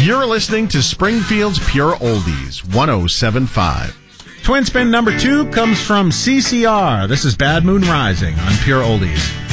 You're listening to Springfield's Pure Oldies, 107.5. Twin spin number 2 comes from CCR. This is Bad Moon Rising on Pure Oldies.